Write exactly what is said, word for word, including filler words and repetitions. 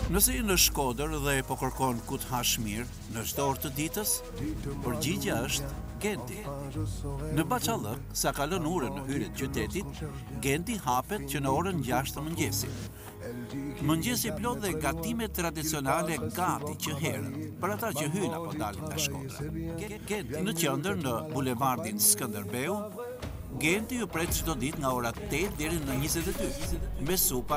Nëse je në Shkodër dhe po kërkon ku të hash mirë në çdo orë të ditës, përgjigjja është Genti. Në Bachallëk, sa kalon orën në hyrje të qytetit, Genti hapet që në orën gjashtë të mëngjesit. Mëngjesi plot dhe gatime tradicionale gati që herën, për ata që hyjnë apo dalin nga Shkodra. Genti në qendër në bulevardin Skënderbeu, Genti ju pret çdo ditë nga ora tetë deri në njëzet e dy, me supa